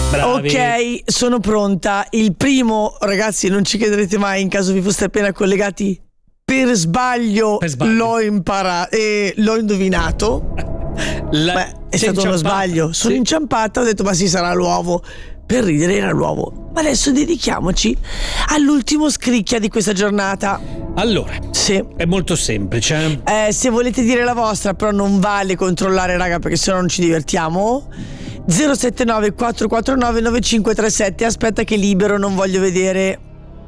Bravi. Ok, sono pronta. Il primo, ragazzi, non ci crederete mai in caso vi foste appena collegati. Per sbaglio. L'ho imparato e l'ho indovinato. È stato uno sbaglio. Sono inciampata, ho detto ma sì, sarà l'uovo. Per ridere era l'uovo. Ma adesso dedichiamoci all'ultimo scricchia di questa giornata. Allora, sì, è molto semplice. Se volete dire la vostra, però non vale controllare, raga, perché sennò non ci divertiamo. 079 449 9537. Aspetta che libero, non voglio vedere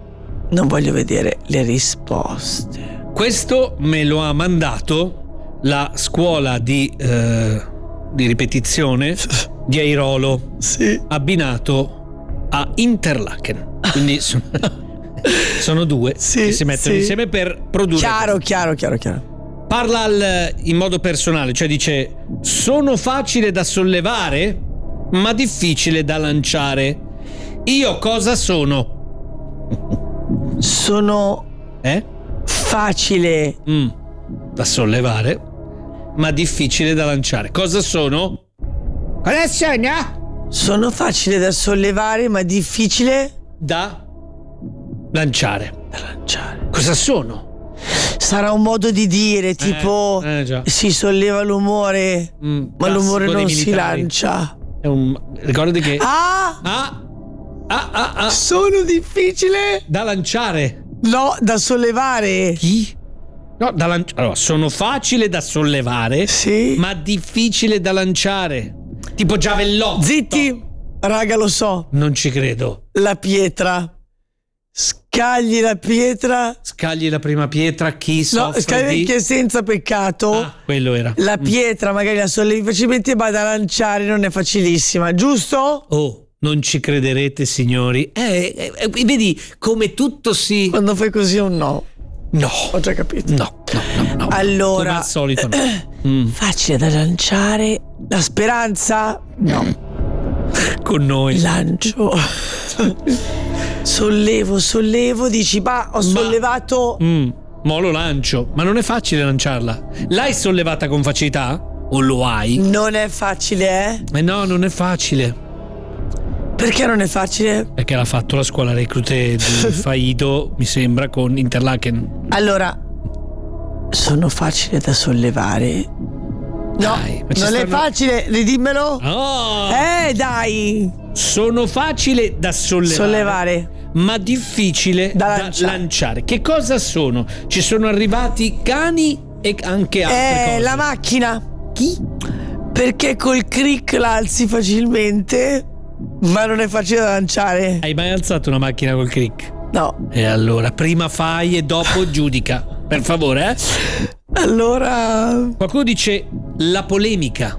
le risposte. Questo me lo ha mandato la scuola di ripetizione di Airolo, sì, abbinato a Interlaken. Quindi sono due che si mettono insieme per produrre. Chiaro. Parla in modo personale, cioè dice: sono facile da sollevare ma difficile da lanciare. Io cosa sono? Sono facile da sollevare ma difficile da lanciare. Cosa sono? Cosa sono? Sono facile da sollevare ma difficile da lanciare. Cosa sono? Sarà un modo di dire, tipo già. si solleva l'umore, ma l'umore non si lancia. Ricordati che sono difficile da lanciare. No, da sollevare. Chi? No, da lanciare. Allora, sono facile da sollevare, sì, ma difficile da lanciare. Tipo giavellotto. Zitti, raga, lo so. Non ci credo. La pietra. Scagli la pietra. Scagli la prima pietra. Chi soffre scagli che senza peccato. Quello era. La pietra magari la sollevi facilmente, ma da lanciare non è facilissima, giusto? Oh, non ci crederete, signori. Vedi come tutto si... Quando fai così è un no. No. Ho già capito. No. Allora, come al solito no. Facile da lanciare. La speranza? No. Con noi. Lancio. Sollevo, dici, ho sollevato. Mo lo lancio, ma non è facile lanciarla. L'hai sollevata con facilità? O lo hai? Non è facile, no, non è facile. Perché non è facile? Perché l'ha fatto la scuola reclute di Faido, mi sembra, con Interlaken. Allora, sono facile da sollevare. No, non è facile, ridimmelo. Oh. Dai. Sono facile da sollevare, ma difficile da lanciare. Che cosa sono? Ci sono arrivati cani e anche altre cose. La macchina. Chi? Perché col crick la alzi facilmente, ma non è facile da lanciare. Hai mai alzato una macchina col crick? No. E allora, prima fai e dopo giudica. Per favore, Allora. Qualcuno dice la polemica.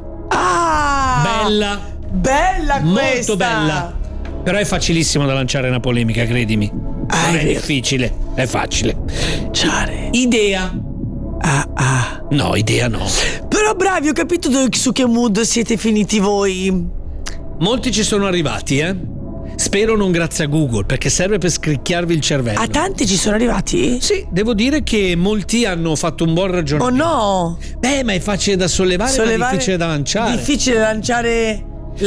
Bella questa. Molto bella. Però è facilissimo da lanciare una polemica, credimi. Non è difficile, è facile. Idea. No, idea no. Però bravi, ho capito su che mood siete finiti voi. Molti ci sono arrivati, Spero non grazie a Google, perché serve per scricchiarvi il cervello. A tanti ci sono arrivati? Sì, devo dire che molti hanno fatto un buon ragionamento. Oh no! Ma è facile da sollevare, ma è difficile da lanciare. Difficile lanciare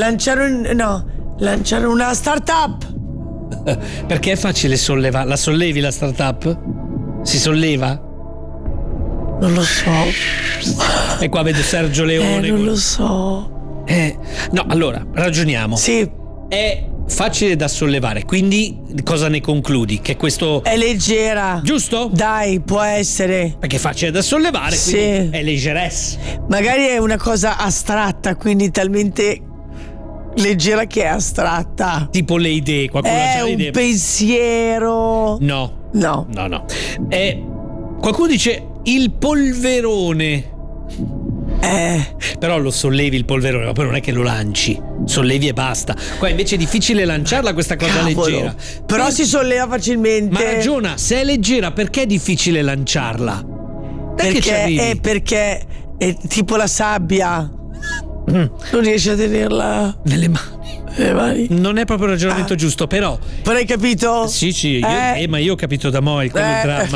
una startup. Perché è facile sollevare? La sollevi la startup? Si solleva? Non lo so. E qua vedo Sergio Leone. Non lo so. No, allora, ragioniamo. Sì. È facile da sollevare, quindi cosa ne concludi? Che questo è leggera. Giusto? Dai, può essere. Perché è facile da sollevare, quindi è leggerezza. Magari è una cosa astratta, quindi talmente leggera che è astratta. Tipo le idee, qualcuno ha già le idee. È un pensiero. No. Qualcuno dice il polverone. Però lo sollevi il polverone, ma poi non è che lo lanci, sollevi e basta. Qua invece è difficile lanciarla questa cosa leggera. Però si solleva facilmente. Ma ragiona, se è leggera perché è difficile lanciarla? Perché è tipo la sabbia. Non riesci a tenerla nelle mani. Non è proprio il ragionamento giusto, però hai capito? Sì, ma io ho capito da Moi quello il dramma.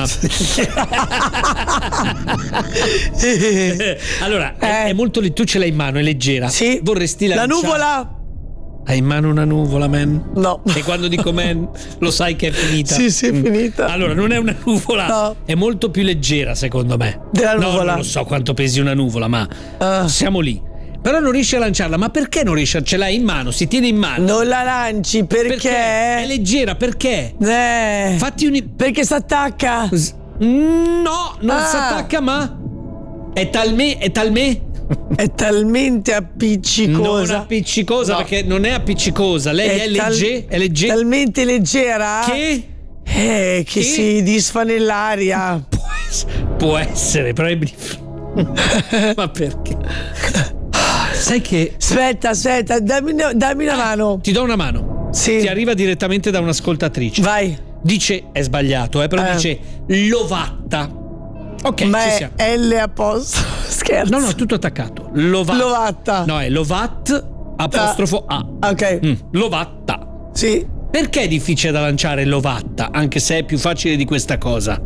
Allora, è molto tu ce l'hai in mano, è leggera. Sì. Vorresti lanciare la nuvola? Hai in mano una nuvola, man? No. E quando dico man, lo sai che è finita? Sì, è finita. Allora, non è una nuvola, No. è molto più leggera, secondo me. Della No, nuvola. non lo so quanto pesi una nuvola, ma siamo lì. Però non riesci a lanciarla. Ma perché non riesci? Ce l'hai in mano, si tiene in mano. Non la lanci perché? È leggera, perché? Fatti Perché si attacca. No, non si attacca, ma è talmente appiccicosa. Non appiccicosa, no. Perché non è appiccicosa. Lei è leggera. Talmente leggera che si disfa nell'aria. Può essere, però è ma perché? Sai che... Aspetta, dammi una mano. Ti do una mano. Sì. Ti arriva direttamente da un'ascoltatrice. Vai. Dice, è sbagliato, però dice Lovatta. Ok, ma ci è siamo. L appostrofo. Scherzo. No, tutto attaccato. Lovatta. No, è Lovat apostrofo A. Ok. Lovatta. Sì. Perché è difficile da lanciare Lovatta, anche se è più facile di questa cosa?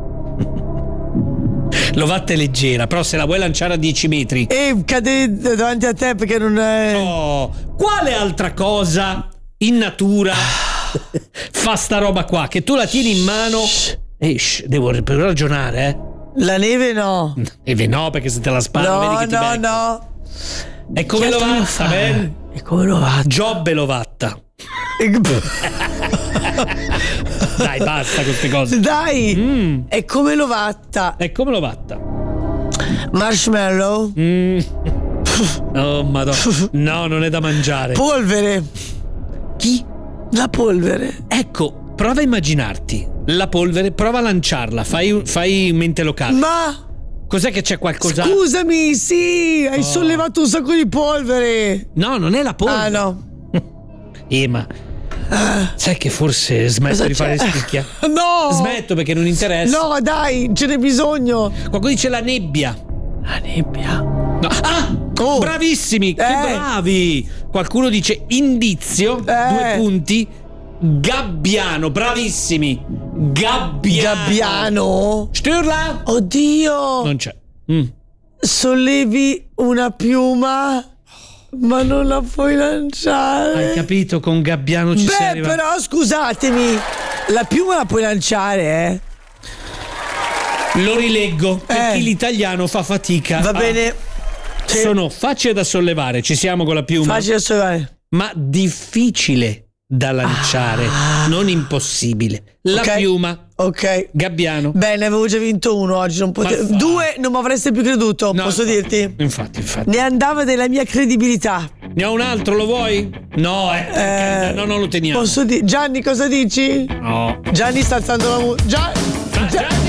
Lovatta è leggera, però se la vuoi lanciare a 10 metri e cade davanti a te perché non è... Oh, quale altra cosa in natura fa sta roba qua? Che tu la tieni in mano. Devo ragionare, La neve no. Neve no, perché se te la spara vedi che ti becco. No. È come Lovatta, ben? È come Lovatta. Giobbe Lovatta. Dai, basta con queste cose. Dai, è come Lovatta. Marshmallow. Oh madonna. No, non è da mangiare. Polvere. Chi? La polvere. Ecco, prova a immaginarti la polvere, prova a lanciarla. Fai mente locale. Ma cos'è che c'è qualcosa? Scusami, sì, hai sollevato un sacco di polvere. No, non è la polvere. Ah, no. Ma sai che forse smetto di fare spicchia? No! Smetto perché non interessa. No, dai, ce n'è bisogno. Qualcuno dice la nebbia. La nebbia? No. Bravissimi, che bravi. Qualcuno dice indizio, 2 punti. Gabbiano, bravissimi. Gabbiano. Sturla? Oddio. Non c'è. Sollevi una piuma, ma non la puoi lanciare. Hai capito? Con Gabbiano ci sei arrivato. Però scusatemi, la piuma la puoi lanciare, Lo rileggo perché l'italiano fa fatica. Va bene. Sono facile da sollevare, ci siamo con la piuma. Facile da sollevare, ma difficile da lanciare, non impossibile. La piuma. Ok. Gabbiano. Bene, avevo già vinto uno oggi, non potevo. 2 non mi avreste più creduto, no, posso dirti? Infatti. Ne andava della mia credibilità. Ne ho un altro, lo vuoi? No, no, non lo teniamo. Posso dire? Gianni, cosa dici? No. Gianni sta alzando la musica. Gianni!